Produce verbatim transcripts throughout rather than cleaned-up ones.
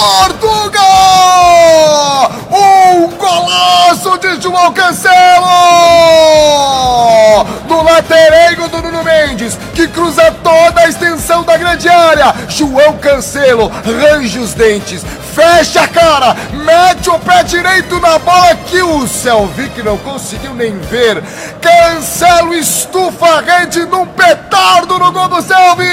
Portugal! Um golaço de João Cancelo! Do laterengo do Nuno Mendes, que cruza toda a extensão da grande área. João Cancelo range os dentes, fecha a cara, mete o pé direito na bola que o Selvic não conseguiu nem ver. Cancelo estufa a rede num petardo no gol do Selvic.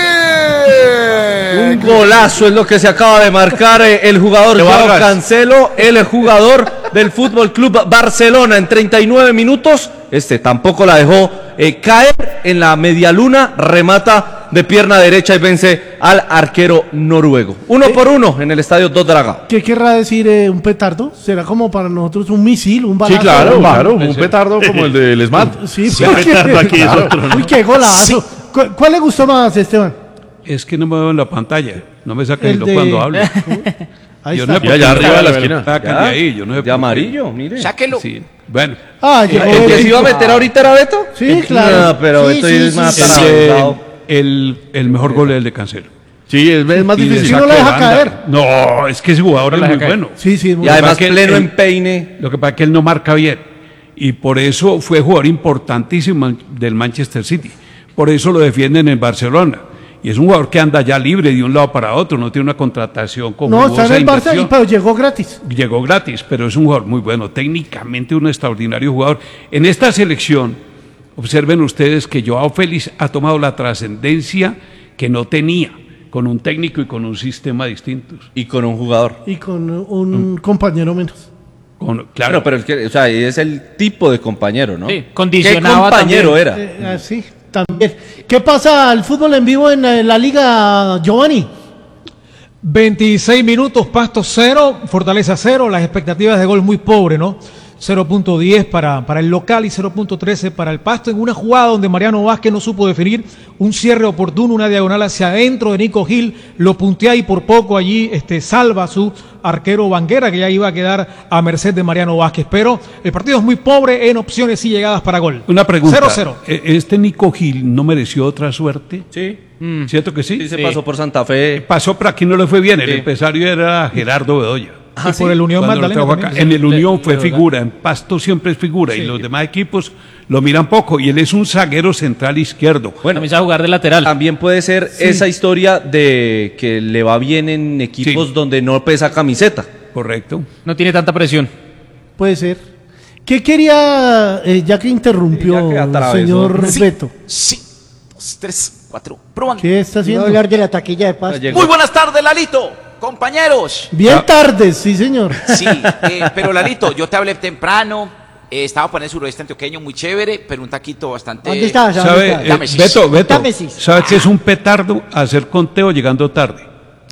Un golazo es lo que se acaba de marcar el jugador João Cancelo, el jugador del Fútbol Club Barcelona en treinta y nueve minutos. Este tampoco la dejó eh, caer en la medialuna, remata de pierna derecha y vence al arquero noruego. Uno ¿Eh? por uno en el estadio Dos Dragao. ¿Qué querrá decir eh, un petardo? ¿Será como para nosotros un misil, un balazo? Sí, claro, claro, un petardo como el del SMAT. Sí, sí, porque... petardo aquí es otro, ¿no? Uy, qué golazo. Sí. ¿Cu ¿Cuál le gustó más, Esteban? Es que no me veo en la pantalla, no me saquen de... cuando hablo. Ahí yo está. No allá arriba de la esquina. Sáquenme ahí, yo no de amarillo, mire. Sáquelo. Sí. Bueno. Ah, ¿El que se iba a meter ahorita era Beto? Sí, claro. No, pero sí, Beto sí, es sí, más sí, atarantado. El, el mejor gol es el de Cancelo. Sí, es, es más difícil. Si no lo deja caer. No, es que ese jugador es muy bueno. Sí, sí, muy y además que pleno él, en peine. Lo que pasa es que él no marca bien. Y por eso fue jugador importantísimo del Manchester City. Por eso lo defienden en Barcelona. Y es un jugador que anda ya libre de un lado para otro, no tiene una contratación como No, está en el Barça, pero llegó gratis. Llegó gratis, pero es un jugador muy bueno, técnicamente un extraordinario jugador. En esta selección, observen ustedes que Joao Félix ha tomado la trascendencia que no tenía, con un técnico y con un sistema distintos. Y con un jugador. Y con un mm. compañero menos. Con, claro, bueno, pero es que, o sea, es el tipo de compañero, ¿no? Sí, condicionado. ¿Qué compañero también. era? Eh, así. También. ¿Qué pasa al fútbol en vivo en la, la liga, Giovanni? veintiséis minutos, Pasto cero, Fortaleza cero, las expectativas de gol muy pobre, ¿no? cero punto diez para, para el local y cero punto trece para el Pasto, en una jugada donde Mariano Vázquez no supo definir un cierre oportuno, una diagonal hacia adentro de Nico Gil, lo puntea y por poco allí este, salva a su arquero Banguera, que ya iba a quedar a merced de Mariano Vázquez, pero el partido es muy pobre en opciones y llegadas para gol. Una pregunta, cero cero. ¿Este Nico Gil no mereció otra suerte? Sí. Mm. ¿Cierto que sí? Sí, se sí. pasó por Santa Fe. Pasó, pero aquí no le fue bien, el sí. empresario era Gerardo Bedoya. Ah, y ¿sí? Por el Unión Magdalena también, en el Unión fue figura, en Pasto siempre es figura, sí. Y los demás equipos lo miran poco, y él es un zaguero central izquierdo. Bueno, también sabe jugar de lateral. También puede ser sí. esa historia de que le va bien en equipos sí. donde no pesa camiseta. Correcto. No tiene tanta presión. Puede ser. ¿Qué quería, eh, ya que interrumpió el señor sí, Beto? Sí, dos, tres, cuatro, probando. ¿Qué está haciendo? Voy a hablar de la taquilla de Pasto. Muy buenas tardes, Lalito. Compañeros. Bien ah. tardes, sí señor. Sí, eh, pero Lalito, yo te hablé temprano, eh, estaba por el suroeste antioqueño, muy chévere, pero un taquito bastante... ¿Dónde estabas? ¿Sabe, eh, Beto, Beto, ¿sabes qué es un petardo? Hacer conteo llegando tarde.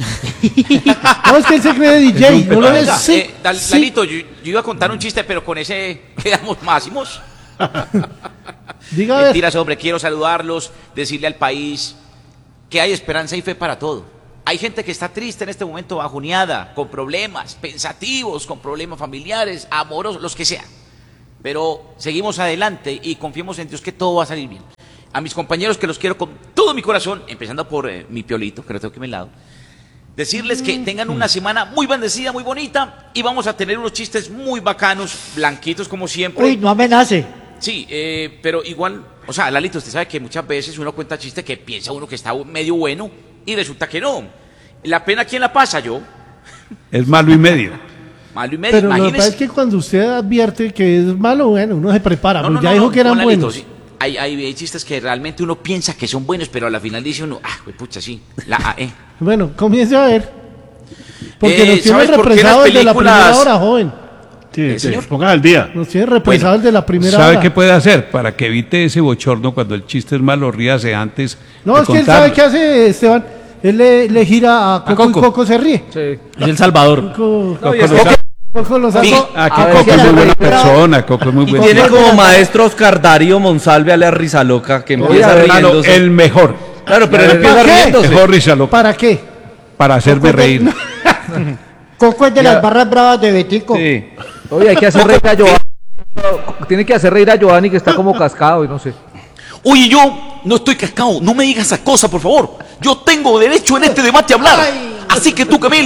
No, es que él se cree de D J. No lo Oiga, sí, eh, Dal, sí. Lalito, yo, yo iba a contar un chiste, pero con ese quedamos máximos. Diga a ver. Mentiras, hombre, quiero saludarlos, decirle al país que hay esperanza y fe para todo. Hay gente que está triste en este momento, bajoneada, con problemas, pensativos, con problemas familiares, amorosos, los que sean. Pero seguimos adelante y confiemos en Dios que todo va a salir bien. A mis compañeros que los quiero con todo mi corazón, empezando por eh, mi Piolito, que lo tengo aquí a mi lado, decirles que tengan una semana muy bendecida, muy bonita, y vamos a tener unos chistes muy bacanos, blanquitos como siempre. Uy, no amenace. Sí, eh, pero igual, o sea, Lalito, usted sabe que muchas veces uno cuenta chistes que piensa uno que está medio bueno y resulta que no. La pena, ¿quién la pasa? Yo. Es malo y medio. Malo y medio, pero imagínese. Lo que pasa es que cuando usted advierte que es malo, bueno, uno se prepara. No, no, ya no, dijo no, que eran no, Lalito, buenos. Sí. Hay, hay, hay chistes que realmente uno piensa que son buenos, pero a la final dice uno, ah, pues pucha, sí, la A E. Bueno, comience a ver. Porque eh, nos tiene represado el de la primera hora, joven. Sí, eh, señor. Ponga al día. Nos tiene represado el bueno, de la primera ¿sabe hora. ¿Sabe qué puede hacer? Para que evite ese bochorno cuando el chiste es malo, ríase antes. No, de es que contarlo. él sabe qué hace, Esteban. Él le, le gira a Coco, a Coco y Coco se ríe. Sí. Es El Salvador. Coco, no, Coco, Coco, Coco lo sacó. Aquí Coco es muy buena persona, Coco es muy buena. Tiene como maestro Oscar Darío Monsalve a la Rizaloca, que empieza Oye, riéndose. El mejor. Claro, pero él empieza riéndose. Mejor Rizaloca. ¿Para qué? Para hacerme reír. Coco es de las barras bravas de Betico. Sí. Oye, hay que hacer reír a Giovanni. Tiene que hacer reír a Giovanni, que está como cascado y no sé. Oye, yo no estoy cascado, no me digas esas cosas, por favor. Yo tengo derecho en este debate a hablar. Ay. Así que tú, Camilo,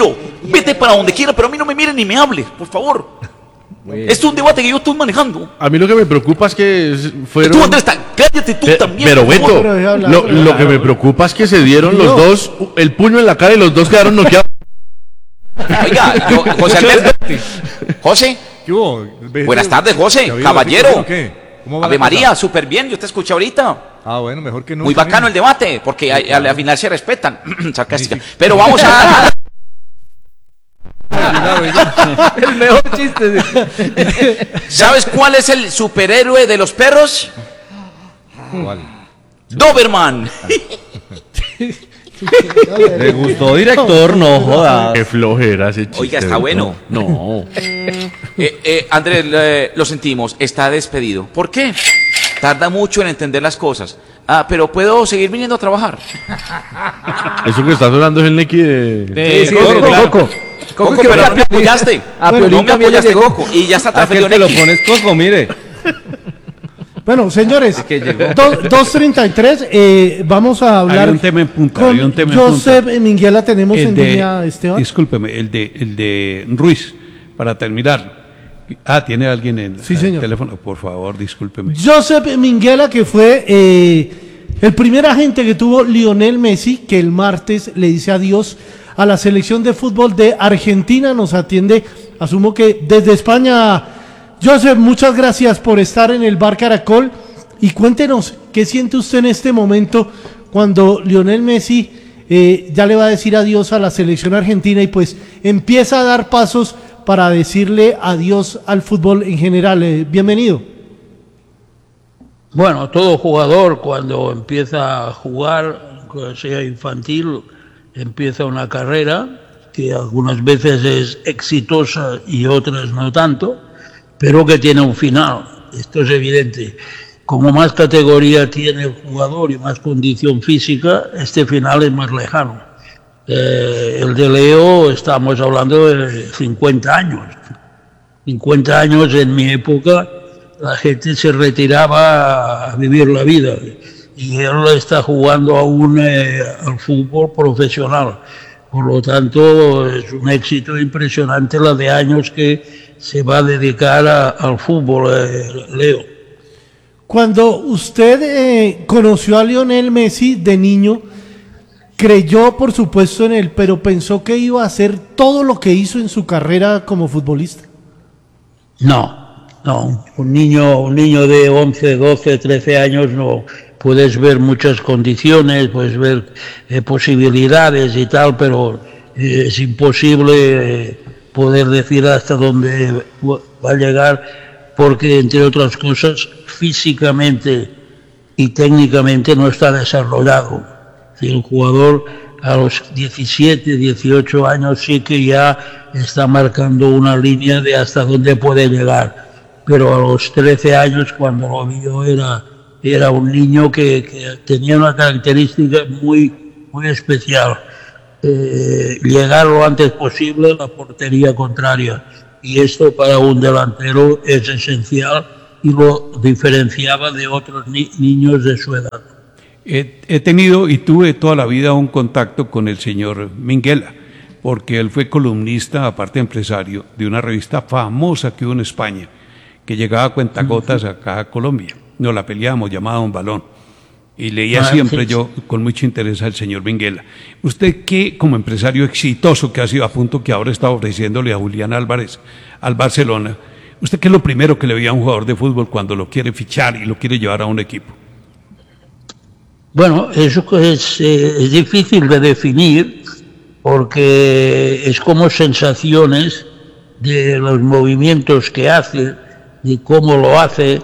Vete para donde quiera, pero a mí no me miren ni me hable, por favor. Esto es un debate que yo estoy manejando. A mí lo que me preocupa es que fueron... Tú, Andrés, cállate tú Eh, también. Pero por Beto, favor. lo, lo que me preocupa es que se dieron los dos el puño en la cara y los dos quedaron noqueados. Oiga, yo, José Alberto. José. ¿Qué hubo? Buenas tardes, José. ¿Ya vio? Caballero. ¿Qué? ¿Cómo va Ave la cosa? María, súper bien. Yo te escuché ahorita. Ah, bueno, mejor que no. Muy bacano el debate, porque a- a- al final se respetan. Sarcástica. Pero vamos a... El mejor chiste. ¿Sabes cuál es el superhéroe de los perros? ¿Cuál? Doberman. Le gustó, director, no jodas. Qué flojera ese chiste. Oiga, está bueno. No. Eh, eh, Andrés, eh, lo sentimos, está despedido. ¿Por qué? Tarda mucho en entender las cosas. Ah, pero puedo seguir viniendo a trabajar. Eso que estás hablando es el Neki de... De- Sí, Coco, Coco, claro. Coco. Coco, Coco, que pero a no me apoyaste. A Bueno, Piolín no me también le apoyaste, llegó. Coco. Y ya está Aquel transferido que lo Neki. pones Coco, mire. Bueno, señores, que llegó. do- dos treinta y tres, eh, vamos a hablar Hay un tema en punta, con hay un tema en Joseph punta. Minguela, tenemos El en de- línea, Esteban. Discúlpeme, el de, el de Ruiz, para terminar. Ah, ¿tiene alguien en Sí, el señor. teléfono? Por favor, discúlpeme. Joseph Minguela, que fue eh, el primer agente que tuvo Lionel Messi, que el martes le dice adiós a la selección de fútbol de Argentina, nos atiende, asumo que desde España. Joseph, muchas gracias por estar en el Bar Caracol y cuéntenos, ¿qué siente usted en este momento cuando Lionel Messi eh, ya le va a decir adiós a la selección argentina y pues empieza a dar pasos para decirle adiós al fútbol en general? Eh, bienvenido. Bueno, todo jugador cuando empieza a jugar, sea infantil, empieza una carrera que algunas veces es exitosa y otras no tanto, pero que tiene un final. Esto es evidente. Como más categoría tiene el jugador y más condición física, este final es más lejano. Eh, el de Leo, estamos hablando de cincuenta años. cincuenta años en mi época, la gente se retiraba a vivir la vida. Y él está jugando aún eh, al fútbol profesional. Por lo tanto, es un éxito impresionante la de años que se va a dedicar a- al fútbol, eh, Leo. Cuando usted eh, conoció a Lionel Messi de niño, creyó por supuesto en él, pero pensó que iba a hacer todo lo que hizo en su carrera como futbolista. No, no, un niño, un niño de once, doce, trece años no puedes ver muchas condiciones, puedes ver eh, posibilidades y tal, pero eh, es imposible eh, poder decir hasta dónde va a llegar, porque entre otras cosas físicamente y técnicamente no está desarrollado. Si el jugador a los diecisiete, dieciocho años sí que ya está marcando una línea de hasta dónde puede llegar, pero a los trece años, cuando lo vio, era, era un niño que, que tenía una característica muy, muy especial. Eh, llegar lo antes posible a la portería contraria, y esto para un delantero es esencial y lo diferenciaba de otros ni- niños de su edad. He, he tenido y tuve toda la vida un contacto con el señor Minguela, porque él fue columnista, aparte empresario, de una revista famosa que hubo en España, que llegaba a cuentagotas acá a Colombia. Nos la peleábamos, llamada Un Balón. Y leía Ah, siempre sí. yo con mucho interés al señor Minguela. Usted, que como empresario exitoso que ha sido, a punto que ahora está ofreciéndole a Julián Álvarez al Barcelona, ¿usted qué es lo primero que le veía a un jugador de fútbol cuando lo quiere fichar y lo quiere llevar a un equipo? Bueno, eso es, eh, es difícil de definir porque es como sensaciones de los movimientos que hace, de cómo lo hace,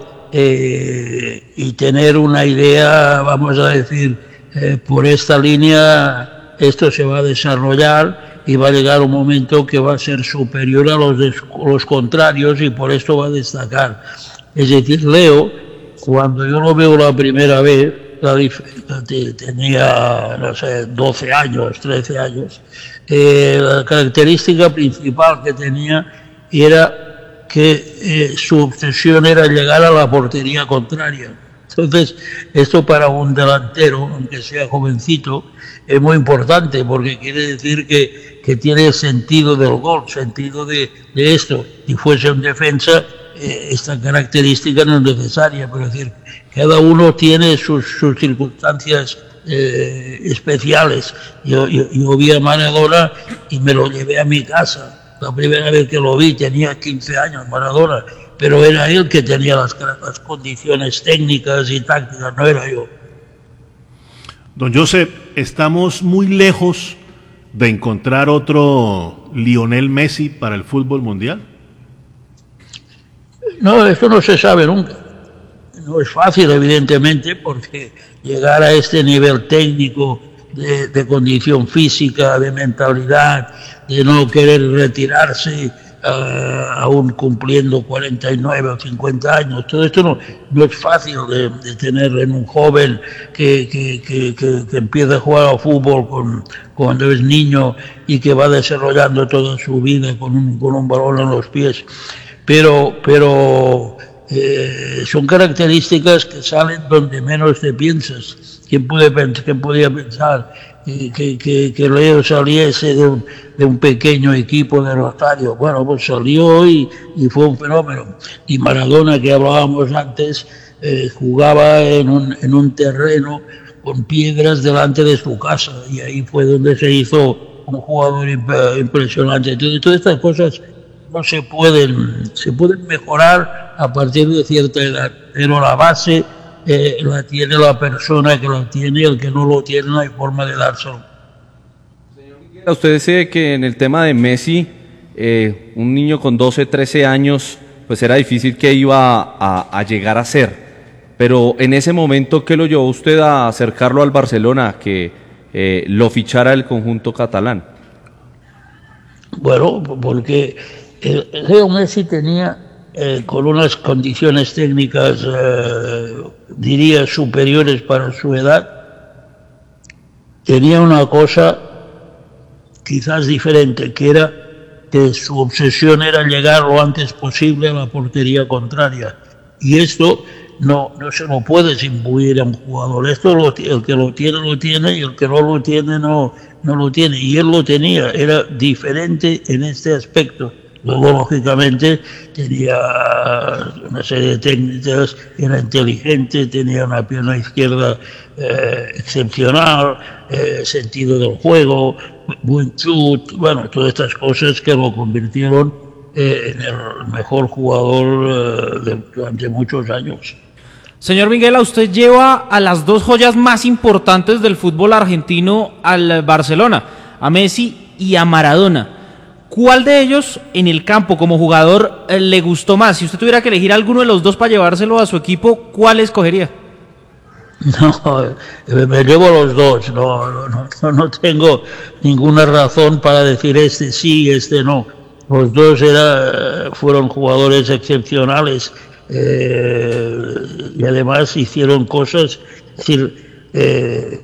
eh, y tener una idea, vamos a decir, eh, por esta línea esto se va a desarrollar y va a llegar un momento que va a ser superior a los, des- los contrarios y por esto va a destacar. Es decir, Leo, cuando yo lo veo la primera vez, la dif- te- tenía, no sé, doce años, trece años, eh, la característica principal que tenía era que eh, su obsesión era llegar a la portería contraria. Entonces, esto para un delantero, aunque sea jovencito, es muy importante porque quiere decir que, que tiene sentido del gol, sentido de, de esto. Si fuese un defensa, eh, esta característica no es necesaria, pero es decir, cada uno tiene sus, sus circunstancias eh, especiales. Yo, yo, yo vi a Maradona y me lo llevé a mi casa. La primera vez que lo vi tenía quince años, Maradona, pero era él que tenía las, las condiciones técnicas y tácticas, no era yo. Don Josep, estamos muy lejos de encontrar otro Lionel Messi para el fútbol mundial. No, eso no se sabe nunca. No es fácil, evidentemente, porque llegar a este nivel técnico de, de condición física, de mentalidad, de no querer retirarse uh, aún cumpliendo cuarenta y nueve o cincuenta años, todo esto no, no es fácil de, de tener en un joven que, que, que, que, que empieza a jugar al fútbol con, cuando es niño y que va desarrollando toda su vida con un, con un balón en los pies. Pero, pero eh, son características que salen donde menos te piensas. ¿Quién, puede, quién podía pensar que, que, que, que Leo saliese de un, de un pequeño equipo de Rosario? Bueno, pues salió y, y fue un fenómeno. Y Maradona, que hablábamos antes, eh, jugaba en un, en un terreno con piedras delante de su casa, y ahí fue donde se hizo un jugador imp- impresionante. Entonces, todas estas cosas no se pueden, se pueden mejorar a partir de cierta edad, pero la base eh, la tiene la persona que la tiene, y el que no lo tiene no hay forma de dárselo. Usted dice que en el tema de Messi, eh, un niño con doce, trece años, pues era difícil que iba a, a llegar a ser, pero en ese momento, ¿qué lo llevó usted a acercarlo al Barcelona, que eh, lo fichara el conjunto catalán? Bueno, porque el Leo Messi tenía, eh, con unas condiciones técnicas, eh, diría, superiores para su edad, tenía una cosa quizás diferente, que era que su obsesión era llegar lo antes posible a la portería contraria. Y esto no, no se lo puedes imbuir a un jugador. Esto lo, el que lo tiene, lo tiene, y el que no lo tiene, no, no lo tiene. Y él lo tenía, era diferente en este aspecto. Luego, lógicamente, tenía una serie de técnicas, era inteligente, tenía una pierna izquierda eh, excepcional, eh, sentido del juego, buen chut, bueno, todas estas cosas que lo convirtieron eh, en el mejor jugador eh, de, durante muchos años. Señor Minguela, usted lleva a las dos joyas más importantes del fútbol argentino al Barcelona, a Messi y a Maradona. ¿Cuál de ellos en el campo como jugador eh, le gustó más? Si usted tuviera que elegir alguno de los dos para llevárselo a su equipo, ¿cuál escogería? No, me llevo los dos, no, no, no, no tengo ninguna razón para decir este sí, este no. Los dos era, fueron jugadores excepcionales eh, y además hicieron cosas. Es decir, eh,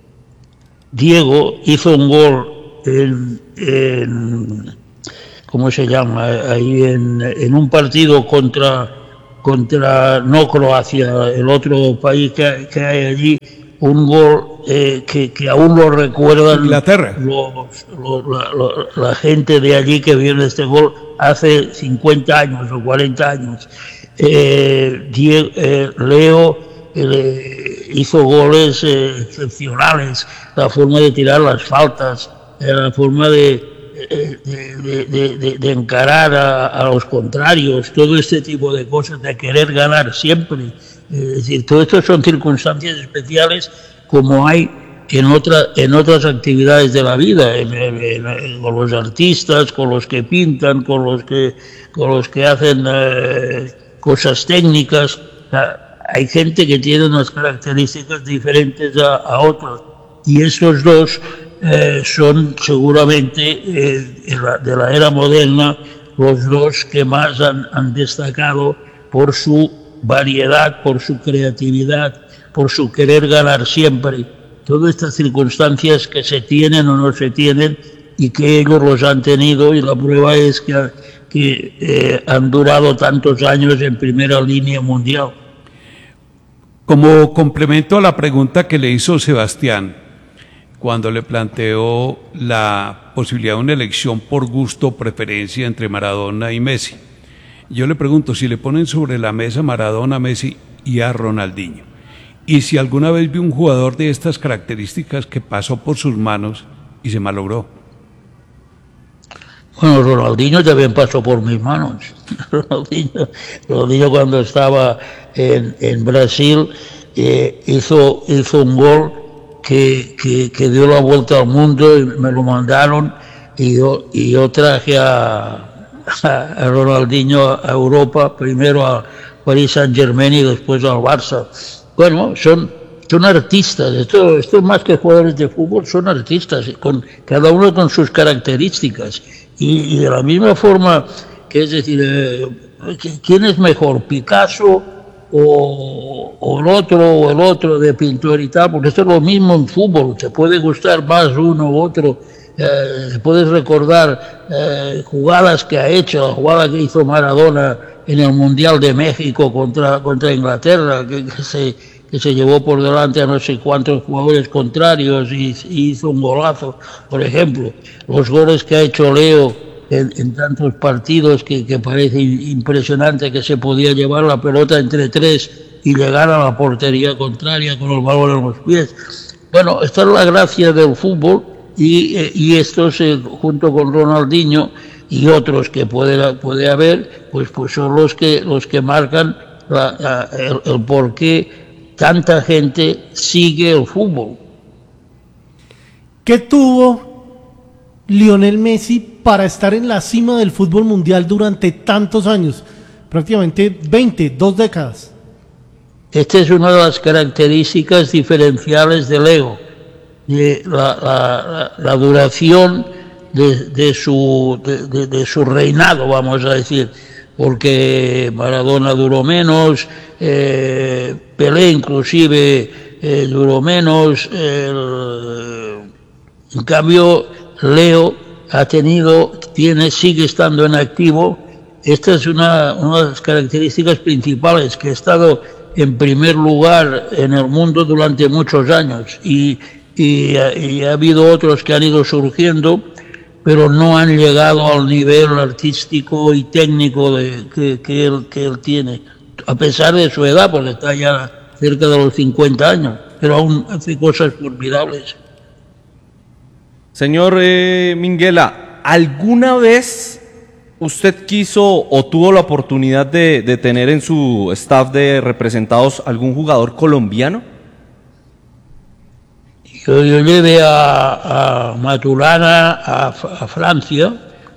Diego hizo un gol en, en ¿cómo se llama? Ahí en, en un partido contra contra no Croacia, el otro país que, que hay allí, un gol eh, que, que aún lo recuerdan Inglaterra. Los, los, la, la, la gente de allí que vio este gol hace cincuenta años o cuarenta años. Eh, Diego, eh, Leo eh, hizo goles eh, excepcionales, la forma de tirar las faltas, la forma de De, de, de, de encarar a, a los contrarios, todo este tipo de cosas, de querer ganar siempre. Es decir, todo esto son circunstancias especiales como hay en, otra, en otras actividades de la vida, en, en, en, con los artistas, con los que pintan, con los que, con los que hacen eh, cosas técnicas. O sea, hay gente que tiene unas características diferentes a, a otros, y estos dos Eh, son seguramente eh, de la era moderna los dos que más han, han destacado por su variedad, por su creatividad, por su querer ganar siempre. Todas estas circunstancias que se tienen o no se tienen y que ellos los han tenido, y la prueba es que, que eh, han durado tantos años en primera línea mundial. Como complemento a la pregunta que le hizo Sebastián, cuando le planteó la posibilidad de una elección por gusto o preferencia entre Maradona y Messi, yo le pregunto si le ponen sobre la mesa Maradona, Messi y a Ronaldinho, y si alguna vez vio un jugador de estas características que pasó por sus manos y se malogró. Bueno, Ronaldinho también pasó por mis manos. Ronaldinho, Ronaldinho cuando estaba en, en Brasil eh, hizo, hizo un gol que, que, que dio la vuelta al mundo y me lo mandaron y yo, y yo traje a, a Ronaldinho a Europa, primero a Paris Saint-Germain y después al Barça. Bueno, son, son artistas, esto, esto más que jugadores de fútbol, son artistas, con, cada uno con sus características. Y, y de la misma forma, que es decir, eh, ¿quién es mejor, Picasso o, o el otro o el otro de pintor y tal? Porque esto es lo mismo en fútbol, se puede gustar más uno u otro, eh, puedes recordar eh, jugadas que ha hecho, la jugada que hizo Maradona en el Mundial de México contra, contra Inglaterra, que, que se... que se llevó por delante a no sé cuántos jugadores contrarios y, y hizo un golazo, por ejemplo. Los goles que ha hecho Leo en, en tantos partidos que, que parece impresionante que se podía llevar la pelota entre tres y llegar a la portería contraria con el balón en los pies. Bueno, esta es la gracia del fútbol y, y estos, eh, junto con Ronaldinho y otros que puede, puede haber, pues, pues son los que, los que marcan la, la, el, el porqué tanta gente sigue el fútbol. ¿Qué tuvo Lionel Messi para estar en la cima del fútbol mundial durante tantos años? Prácticamente veinte, dos décadas. Esta es una de las características diferenciales de Leo, de la, la, la duración de, de, su, de, de, de su reinado, vamos a decir, porque Maradona duró menos, eh, Pelé inclusive eh, duró menos, eh, en cambio Leo ha tenido, tiene, sigue estando en activo. Esta es una, una de las características principales, que ha estado en primer lugar en el mundo durante muchos años y, y, y ha habido otros que han ido surgiendo, pero no han llegado al nivel artístico y técnico de, que, que, él, que él tiene, a pesar de su edad, porque está ya cerca de los cincuenta años, pero aún hace cosas formidables. Señor eh, Minguela, ¿alguna vez usted quiso o tuvo la oportunidad de, de tener en su staff de representados algún jugador colombiano? Yo, yo llevé a, a Maturana a, a Francia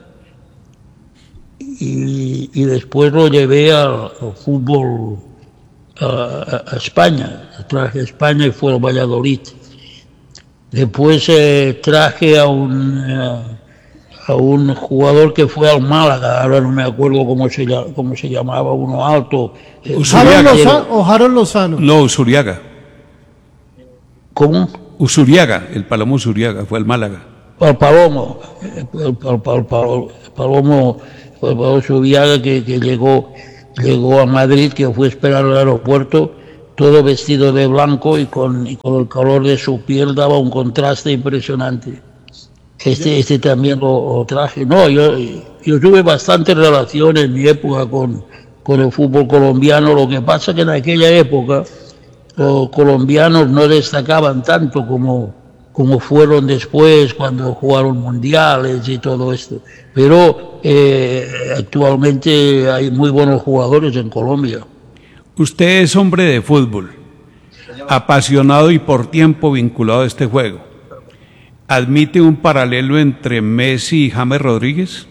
y, y después lo llevé al, al fútbol a, a España. Traje a España y fue al Valladolid. Después eh, traje a un, eh, a un jugador que fue al Málaga, ahora no me acuerdo cómo se, cómo se llamaba, uno alto. Eh, ¿Lozano o Harold Lozano? No, Usuriaga. ¿Cómo? Usuriaga, el Palomo Usuriaga, fue al Málaga. El Palomo, el, el, el, el Palomo, el Palomo Usuriaga que, que llegó, llegó a Madrid, que fue a esperar al aeropuerto, todo vestido de blanco y con, y con el color de su piel daba un contraste impresionante. Este, este también lo, lo traje. No, yo, yo tuve bastante relación en mi época con, con el fútbol colombiano, lo que pasa que en aquella época los colombianos no destacaban tanto como, como fueron después cuando jugaron mundiales y todo esto. Pero eh, actualmente hay muy buenos jugadores en Colombia. Usted es hombre de fútbol, apasionado y por tiempo vinculado a este juego. ¿Admite un paralelo entre Messi y James Rodríguez?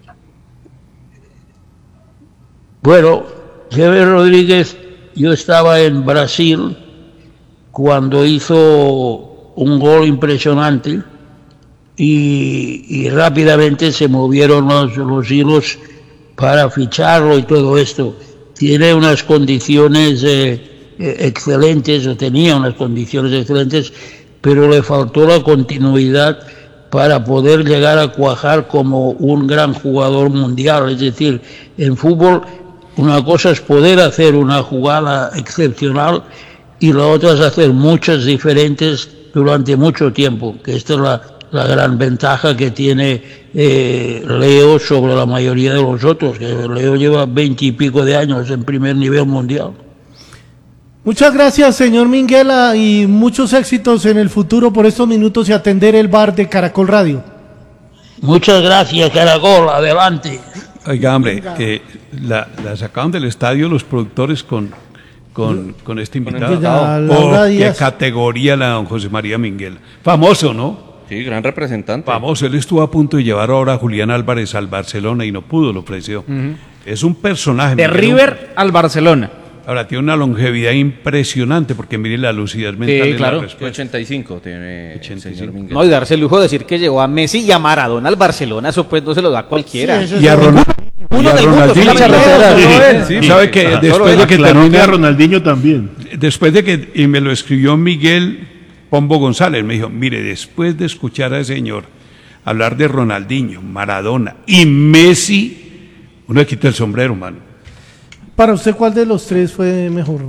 Bueno, James Rodríguez, yo estaba en Brasil cuando hizo un gol impresionante y, y rápidamente se movieron los, los hilos para ficharlo y todo esto. Tiene unas condiciones eh, excelentes, o tenía unas condiciones excelentes, pero le faltó la continuidad para poder llegar a cuajar como un gran jugador mundial. Es decir, en fútbol una cosa es poder hacer una jugada excepcional y la otra es hacer muchas diferentes durante mucho tiempo, que esta es la, la gran ventaja que tiene eh, Leo sobre la mayoría de los otros, que Leo lleva veinte y pico de años en primer nivel mundial. Muchas gracias, señor Minguela, y muchos éxitos en el futuro por estos minutos y atender el bar de Caracol Radio. Muchas gracias, Caracol, adelante. Oiga, hombre, eh, la, la sacaron del estadio los productores con, con, con este invitado. Oh, qué categoría la don José María Minguela. Famoso, ¿no? Sí, gran representante. Famoso, él estuvo a punto de llevar ahora a Julián Álvarez al Barcelona y no pudo, lo ofreció. Uh-huh. Es un personaje. De River un... al Barcelona. Ahora, tiene una longevidad impresionante, porque mire la lucidez mental. Sí, claro, ochenta y cinco tiene ochenta y cinco. No, y darse el lujo de decir que llegó a Messi y a Maradona al Barcelona, eso pues no se lo da cualquiera. Sí, y a Ronaldinho. Uno y a del Ronaldinho. Mundo, sí, sí, sabe que después de que termina, a Ronaldinho también. Después de que, y me lo escribió Miguel Pombo González, me dijo, mire, después de escuchar a ese señor hablar de Ronaldinho, Maradona y Messi, uno le quita el sombrero, mano. Para usted, ¿cuál de los tres fue mejor?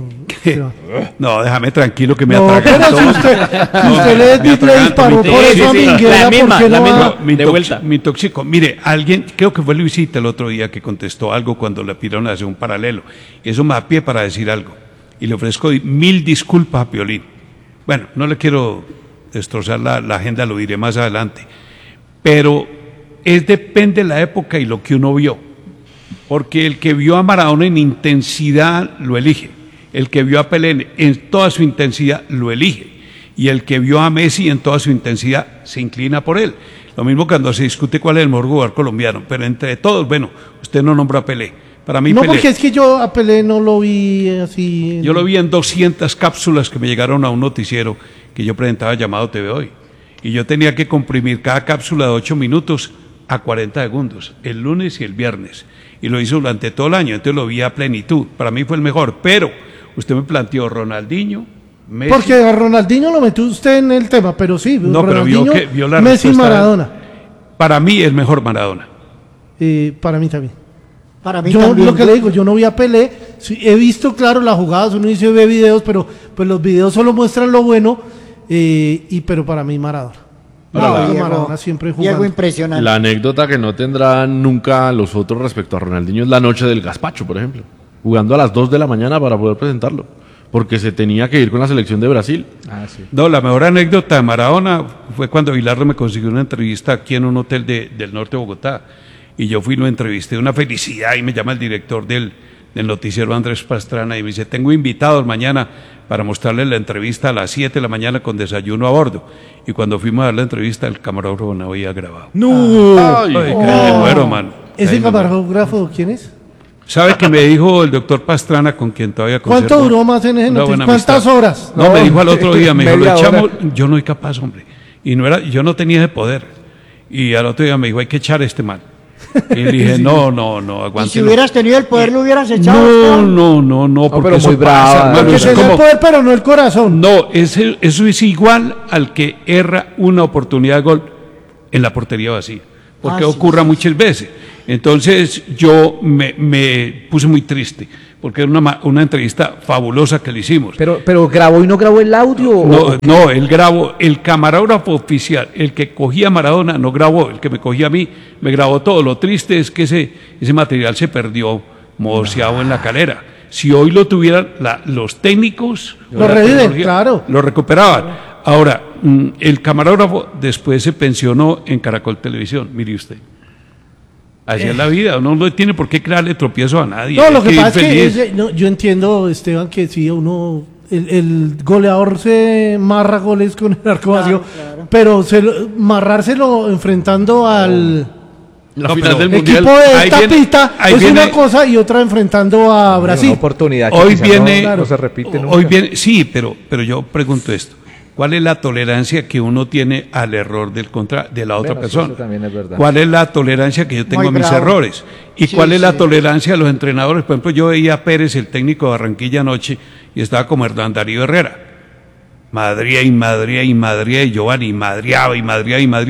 No, déjame tranquilo que me no, atragan pero si usted, si usted le, le disparó por eso a Minguela, la misma, ¿por qué la no misma, va? mi, tox, mi tóxico. Mire, alguien, creo que fue Luisita el otro día que contestó algo cuando le pidieron hacer un paralelo. Eso me da pie para decir algo. Y le ofrezco mil disculpas a Piolín. Bueno, no le quiero destrozar la, la agenda, lo diré más adelante. Pero es depende de la época y lo que uno vio. Porque el que vio a Maradona en intensidad lo elige, el que vio a Pelé en toda su intensidad lo elige, y el que vio a Messi en toda su intensidad se inclina por él. Lo mismo cuando se discute cuál es el mejor jugador colombiano, pero entre todos, bueno, usted no nombra a Pelé. Para mí no, Pelé, porque es que yo a Pelé no lo vi así. Yo lo vi en doscientas cápsulas que me llegaron a un noticiero que yo presentaba llamado T V Hoy, y yo tenía que comprimir cada cápsula de ocho minutos a cuarenta segundos, el lunes y el viernes. Y lo hizo durante todo el año, entonces lo vi a plenitud. Para mí fue el mejor, pero usted me planteó Ronaldinho, Messi. Porque a Ronaldinho lo metió usted en el tema, pero sí, no, Ronaldinho, pero vio que, vio la Messi y Maradona. Para mí el mejor Maradona. Eh, para mí también. Para mí yo también. Lo que le digo, yo no vi a Pelé, sí, he visto, claro, las jugadas, uno dice ve videos, pero pues los videos solo muestran lo bueno, eh, y pero para mí Maradona. No, no, Diego, Maradona siempre jugando. Diego impresionante. La anécdota que no tendrán nunca los otros respecto a Ronaldinho es la noche del gazpacho, por ejemplo. Jugando a las dos de la mañana para poder presentarlo. Porque se tenía que ir con la selección de Brasil. Ah, sí. No, la mejor anécdota de Maradona fue cuando Bilardo me consiguió una entrevista aquí en un hotel de, del norte de Bogotá. Y yo fui y lo entrevisté, una felicidad, y me llama el director del, del noticiero Andrés Pastrana y me dice, tengo invitados mañana para mostrarles la entrevista a las siete de la mañana con desayuno a bordo. Y cuando fuimos a dar la entrevista, el camarógrafo no había grabado. ¡No! Ay, Ay, oh. Muero, man. ¿Ese camarógrafo quién es? ¿Sabe que me dijo el doctor Pastrana, con quien todavía conservo? ¿Cuánto duró más en ese noticiero? ¿Cuántas horas? No, no, me dijo al otro día, me dijo, lo echamos, yo no soy capaz, hombre. Y no era, yo no tenía ese poder. Y al otro día me dijo, hay que echar a este mal. Y le dije, no, no, no, aguante. Y si hubieras tenido el poder, lo hubieras echado. No, no, no, no, porque no, eso muy brava, pasa, hermano, porque es es como, el poder, pero no el corazón. No, ese, eso es igual al que erra una oportunidad de gol en la portería vacía, porque ah, ocurra sí, muchas veces. Entonces yo me, me puse muy triste, porque era una, una entrevista fabulosa que le hicimos. Pero, pero grabó y no grabó el audio. No, no, él grabó, el camarógrafo oficial, el que cogía a Maradona no grabó, el que me cogía a mí me grabó todo. Lo triste es que ese, ese material se perdió manoseado no. en la calera. Si hoy lo tuvieran la, los técnicos, lo reviven, claro, lo recuperaban. Ahora, el camarógrafo después se pensionó en Caracol Televisión, mire usted. Así eh. es la vida, uno no tiene por qué crearle tropiezo a nadie. No, lo que, que pasa es que es, no, yo entiendo, Esteban, que si uno, el, el goleador se marra goles con el arco vacío, claro, claro. pero se, marrárselo enfrentando al la no, final del equipo mundial. de esta viene, pista es viene, una cosa y otra enfrentando a Brasil. Una oportunidad que hoy viene, no, no se repite nunca. Hoy viene, sí, pero, pero yo pregunto esto. ¿Cuál es la tolerancia que uno tiene al error del contra, de la otra bueno, persona? Eso también es verdad. ¿Cuál es la tolerancia que yo tengo Muy a mis bravo. errores? ¿Y sí, cuál es sí. la tolerancia de los entrenadores? Por ejemplo, yo veía a Pérez, el técnico de Barranquilla anoche, y estaba como Hernán Darío Herrera. Madría y madría y madría y Giovanni, y madriaba y madriaba y madriaba.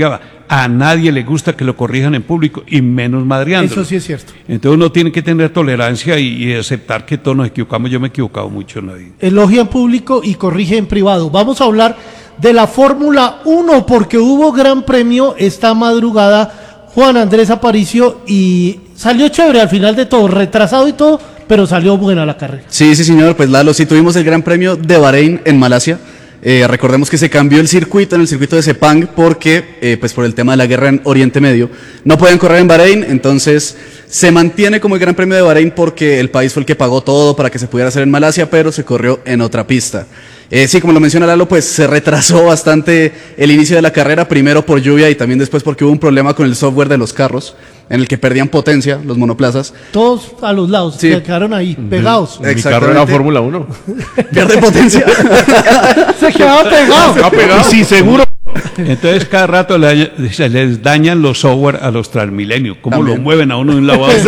a nadie le gusta que lo corrijan en público y menos madreándolo. Eso sí es cierto. Entonces uno tiene que tener tolerancia y, y aceptar que todos nos equivocamos. Yo me he equivocado mucho en la vida. Elogia en público y corrige en privado. Vamos a hablar de la Fórmula uno porque hubo gran premio esta madrugada. Juan Andrés Aparicio, y salió chévere al final de todo, retrasado y todo, pero salió buena la carrera. Sí, sí señor, pues Lalo, sí tuvimos el Gran Premio de Bahrein en Malasia. Eh, recordemos que se cambió el circuito en el circuito de Sepang porque, eh, pues por el tema de la guerra en Oriente Medio, no podían correr en Bahrein, entonces se mantiene como el Gran Premio de Bahrein porque el país fue el que pagó todo para que se pudiera hacer en Malasia, pero se corrió en otra pista. Eh, sí, como lo menciona Lalo, pues se retrasó bastante el inicio de la carrera, primero por lluvia y también después porque hubo un problema con el software de los carros, en el que perdían potencia los monoplazas. Todos a los lados, Sí. se quedaron ahí, pegados. Mi carro era Fórmula uno. Pierde potencia. Se quedaba pegado. Y sí, seguro. Entonces cada rato le, se les dañan los software a los Transmilenio. ¿Cómo También. lo mueven a uno de un lado a otro?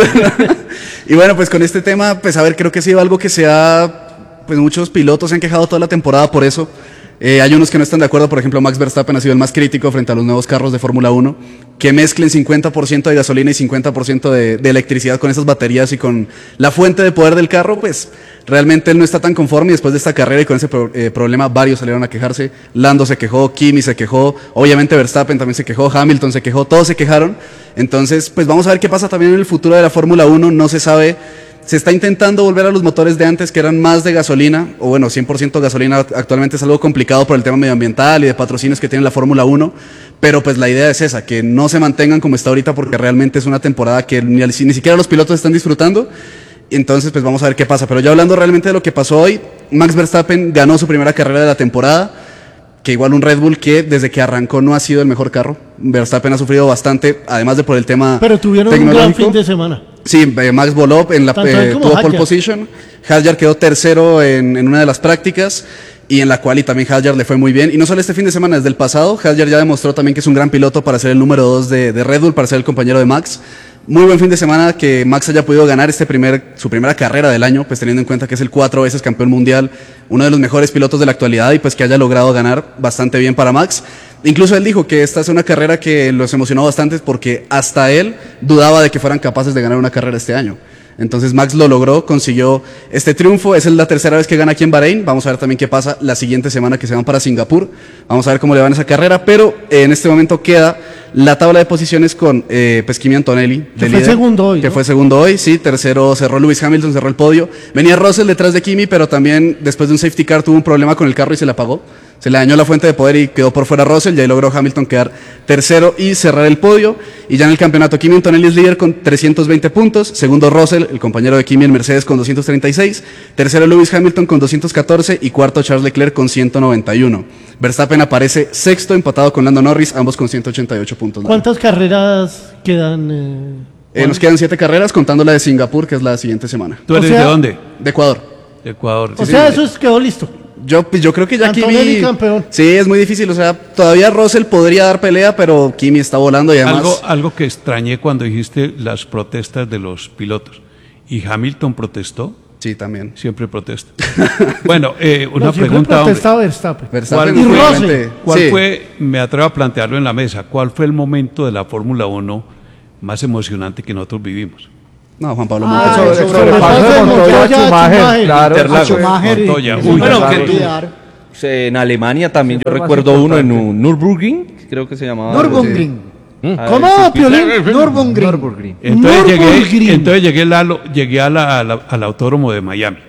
Y bueno, pues con este tema, pues a ver, creo que ha sido algo que se ha, pues muchos pilotos se han quejado toda la temporada por eso. Eh, hay unos que no están de acuerdo, por ejemplo, Max Verstappen ha sido el más crítico frente a los nuevos carros de Fórmula uno, que mezclen cincuenta por ciento de gasolina y cincuenta por ciento de, de electricidad con esas baterías y con la fuente de poder del carro, pues realmente él no está tan conforme y después de esta carrera y con ese pro, eh, problema varios salieron a quejarse. Lando se quejó, Kimi se quejó, obviamente Verstappen también se quejó, Hamilton se quejó, todos se quejaron. Entonces, pues vamos a ver qué pasa también en el futuro de la Fórmula uno, no se sabe. Se está intentando volver a los motores de antes, que eran más de gasolina, o bueno, cien por ciento gasolina. Actualmente es algo complicado por el tema medioambiental y de patrocinios que tiene la Fórmula uno, pero pues la idea es esa, que no se mantengan como está ahorita, porque realmente es una temporada que ni, ni siquiera los pilotos están disfrutando. Entonces, pues vamos a ver qué pasa. Pero ya hablando realmente de lo que pasó hoy, Max Verstappen ganó su primera carrera de la temporada, que igual un Red Bull que desde que arrancó no ha sido el mejor carro. Verstappen ha sufrido bastante, además de por el tema Pero tuvieron un gran fin de semana. Sí, eh, Max voló, en la, Tanto él eh, como tuvo pole Hadjar. position. Hadjar quedó tercero en, en una de las prácticas y en la cual y también Hadjar le fue muy bien. Y no solo este fin de semana, desde el pasado, Hadjar ya demostró también que es un gran piloto para ser el número dos de, de Red Bull, para ser el compañero de Max. Muy buen fin de semana que Max haya podido ganar este primer, su primera carrera del año, pues teniendo en cuenta que es el cuatro veces campeón mundial, uno de los mejores pilotos de la actualidad y pues que haya logrado ganar bastante bien para Max. Incluso él dijo que esta es una carrera que los emocionó bastante porque hasta él dudaba de que fueran capaces de ganar una carrera este año. Entonces Max lo logró, consiguió este triunfo, esa es la tercera vez que gana aquí en Bahrein. Vamos a ver también qué pasa la siguiente semana que se van para Singapur. Vamos a ver cómo le va en esa carrera, pero eh, en este momento queda la tabla de posiciones con eh, pues, Kimi Antonelli, Que de fue líder, segundo hoy, que ¿no? fue segundo hoy, sí, tercero cerró Lewis Hamilton, cerró el podio. Venía Russell detrás de Kimi, pero también después de un safety car tuvo un problema con el carro y se le apagó. Se le dañó la fuente de poder y quedó por fuera Russell, y ahí logró Hamilton quedar tercero y cerrar el podio. Y ya en el campeonato, Kimi Antonelli es líder con trescientos veinte puntos, segundo Russell, el compañero de Kimi en Mercedes, con doscientos treinta y seis, tercero Lewis Hamilton con doscientos catorce y cuarto Charles Leclerc con ciento noventa y uno. Verstappen aparece sexto, empatado con Lando Norris, ambos con ciento ochenta y ocho puntos. ¿Cuántas carreras quedan? eh, Eh, nos quedan siete carreras, contando la de Singapur, que es la siguiente semana. ¿Tú eres O sea- de dónde? De Ecuador. De Ecuador. O Sí, sea, sí. eso es, quedó listo. Yo, pues, yo creo que ya Antonelli Kimi... campeón. Sí, es muy difícil, o sea, todavía Russell podría dar pelea, pero Kimi está volando y además... Algo, algo que extrañé cuando dijiste las protestas de los pilotos. ¿Y Hamilton protestó? Sí, también. Siempre protesta. Bueno, eh, una No, siempre pregunta, hombre. protestaba Verstappen. Verstappen ¿Cuál y fue- Russell. ¿Cuál Sí. fue, me atrevo a plantearlo en la mesa, cuál fue el momento de la Fórmula uno más emocionante que nosotros vivimos? No, Juan Pablo Ah, Montoya. sobre- sobre el paso de Montoya, Montoya a Schumacher. Schumacher, claro. A Schumacher. Montoya, Sí, uy, bueno, bueno, que que- olvidar. En Alemania también, yo Siempre más recuerdo uno en importante. un Nürburgring, creo que se llamaba. Nürburgring. Ah, ¿Cómo, el circuito- Piolín? Nürburgring. Nürburgring. Entonces llegué, Nürburgring. entonces llegué, Lalo, llegué a la- a la- al autódromo de Miami,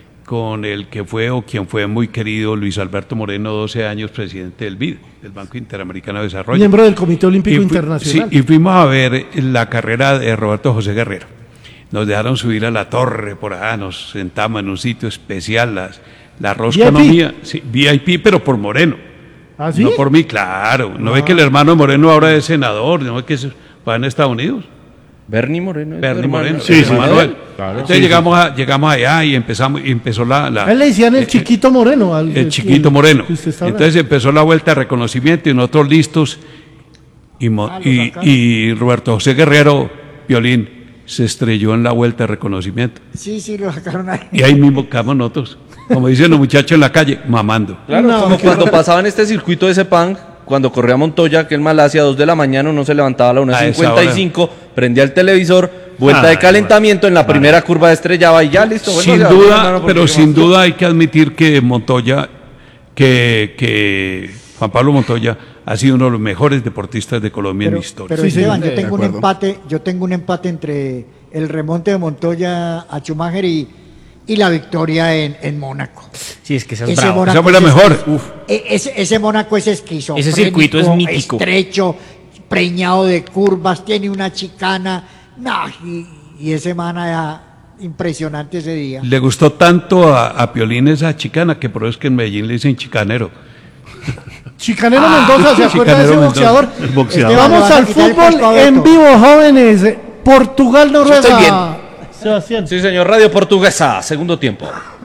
con el que fue o quien fue muy querido Luis Alberto Moreno, doce años presidente del B I D, del Banco Interamericano de Desarrollo. Miembro del Comité Olímpico Y fui- Internacional. Sí, y fuimos a ver la carrera de Roberto José Guerrero. Nos dejaron subir a la torre por allá, nos sentamos en un sitio especial, las, la rosca V I P. no mía, sí, V I P, pero por Moreno. ¿Ah, sí? No por mí, claro. ¿No ve que el hermano de Moreno ahora es senador? ¿No ve que es- va en Estados Unidos? Bernie Moreno. ¿es Bernie hermano? Moreno, Sí, sí, sí, Manuel. claro. Entonces Sí, llegamos, A, llegamos allá y empezamos y empezó la, la- A él le decían el eh, chiquito moreno. al- el chiquito moreno. que usted está hablando. Entonces empezó la vuelta de reconocimiento y nosotros listos y, Mo- Ah, lo y, sacaron. y Roberto José Guerrero, Violín, se estrelló en la vuelta de reconocimiento. Sí, sí, lo sacaron ahí. Y ahí mismo quedamos nosotros, como dicen los muchachos en la calle, mamando. Claro, No, como qué cuando horror. pasaba en este circuito de Sepang, cuando corría Montoya, que en Malasia, dos de la mañana, uno se levantaba a la una cincuenta y cinco, prendía el televisor, vuelta Ay, de calentamiento, en la vale. primera curva estrellaba y ya listo. Bueno, Sin ya, duda, no, no, pero porque sin más- duda hay que admitir que Montoya, que, que Juan Pablo Montoya ha sido uno de los mejores deportistas de Colombia en la historia. Pero Esteban, yo tengo un empate, yo tengo un empate entre el remonte de Montoya a Schumacher y, y la victoria en, en Mónaco. Sí, es que esa es Ese bravo. Mónaco Esa fue la es mejor. esquizo- Uf. e- Ese, ese Mónaco es esquizofrénico, Ese circuito es mítico. estrecho, preñado de curvas, tiene una chicana, nah, y, y ese man era impresionante ese día. Le gustó tanto a, a Piolín esa chicana que por eso es que en Medellín le dicen chicanero. Chicanero Ah, Mendoza, ¿se acuerda de ese Chicanero boxeador? Mendoza, el boxeador. Este, vamos Le van a al quitar el fútbol puesto a en Beto. vivo, jóvenes. Portugal, Noruega. Estoy bien. Sebastián. Sí, señor, Radio Portuguesa, segundo tiempo.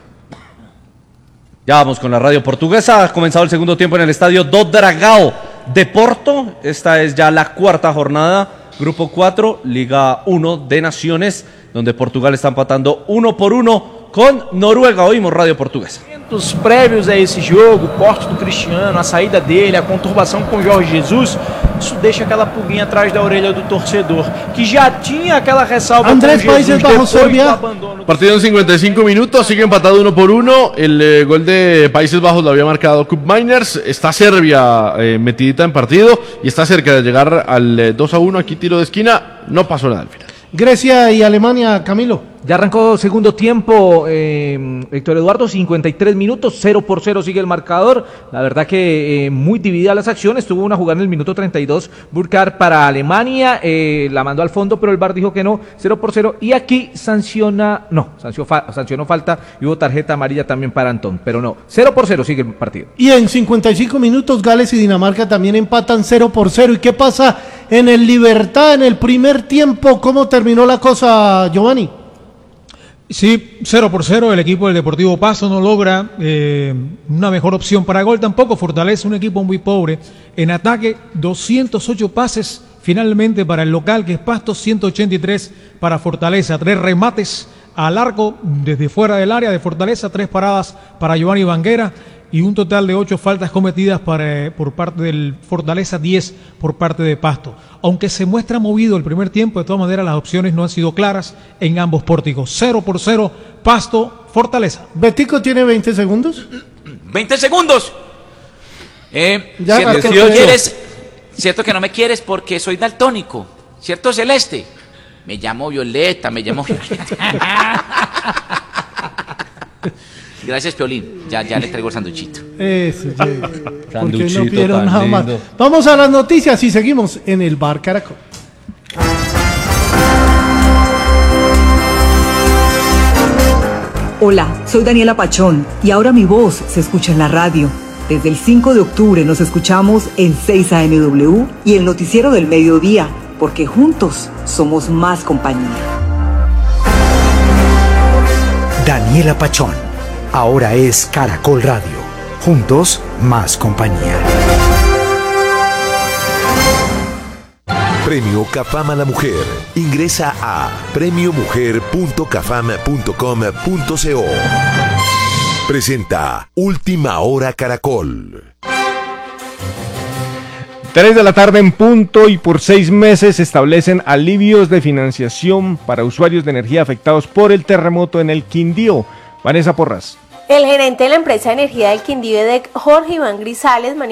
Ya vamos con la Radio Portuguesa. Ha comenzado el segundo tiempo en el estadio do Dragão de Porto. Esta es ya la cuarta jornada. Grupo cuatro, Liga uno de Naciones, donde Portugal está empatando uno por uno con Noruega. Oímos Radio Portuguesa. Os prévios a esse jogo, o corte do Cristiano, a saída dele, a conturbação com o Jorge Jesus, isso deixa aquela pulguinha atrás da orelha do torcedor, que já tinha aquela ressalva Andrés, com o Jesus Países Bajos, depois do Serbia. abandono. Partido en cincuenta y cinco minutos, sigue empatado uno por uno. El eh, gol de Países Bajos lo había marcado Cup Miners. Está Serbia eh, metidita en partido y está cerca de llegar al eh, dos a uno. Aquí tiro de esquina, no pasó nada al final. Grecia y Alemania, Camilo. Ya arrancó segundo tiempo, eh, Héctor Eduardo, cincuenta y tres minutos, cero por cero sigue el marcador. La verdad que eh, muy divididas las acciones. Tuvo una jugada en el minuto treinta y dos, Burkhardt para Alemania, eh, la mandó al fondo, pero el V A R dijo que no, cero por cero. Y aquí sanciona, no, sancionó, fa- sancionó falta y hubo tarjeta amarilla también para Antón, pero no, cero por cero sigue el partido. Y en cincuenta y cinco minutos, Gales y Dinamarca también empatan cero por cero. ¿Y qué pasa en el Libertad en el primer tiempo? ¿Cómo terminó la cosa, Giovanni? Sí, cero por cero, el equipo del Deportivo Pasto no logra eh, una mejor opción para gol, tampoco Fortaleza, un equipo muy pobre. En ataque, doscientos ocho pases finalmente para el local, que es Pasto, ciento ochenta y tres para Fortaleza, tres remates al arco desde fuera del área de Fortaleza, tres paradas para Giovanni Banguera y un total de ocho faltas cometidas para, por parte del Fortaleza, diez por parte de Pasto. Aunque se muestra movido el primer tiempo, de todas maneras las opciones no han sido claras en ambos pórticos. cero por cero, Pasto, Fortaleza. Betico tiene veinte segundos. veinte segundos. Eh, Ya, cierto que no dieciocho. me quieres, cierto que no me quieres porque soy daltónico. ¿Cierto, Celeste? Me llamo Violeta, me llamo Gracias, Piolín. Ya, ya le traigo el sanduchito. Eso, sí. Porque Sanduchito no pidieron tan nada más. lindo. Vamos a las noticias y seguimos en el Bar Caracol. Hola, soy Daniela Pachón y ahora mi voz se escucha en la radio. Desde el cinco de octubre nos escuchamos en seis A M W y el noticiero del mediodía, porque juntos somos más compañía. Daniela Pachón, ahora es Caracol Radio. Juntos, más compañía. Premio Cafam a la Mujer. Ingresa a premio mujer punto cafam punto com punto co. Presenta Última Hora Caracol. Tres de la tarde en punto y por seis meses se establecen alivios de financiación para usuarios de energía afectados por el terremoto en el Quindío. Vanessa Porras. El gerente de la empresa de energía del Quindío, E D E C, Jorge Iván Grisales,